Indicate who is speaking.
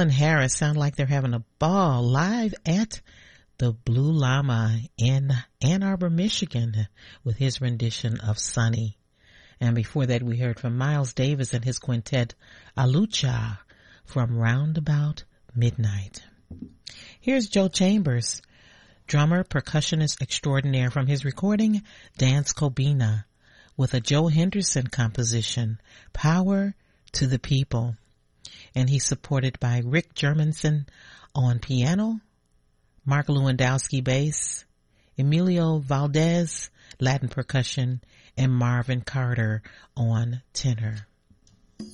Speaker 1: Alan Harris sound like they're having a ball live at the Blue Llama in Ann Arbor, Michigan with his rendition of Sunny. And before that we heard from Miles Davis and his quintet Alucha from Roundabout Midnight. Here's Joe Chambers, drummer, percussionist extraordinaire, from his recording Dance Kobina with a Joe Henderson composition, Power to the People. And he's supported by Rick Germanson on piano, Mark Lewandowski bass, Emilio Valdez Latin percussion, and Marvin Carter on tenor.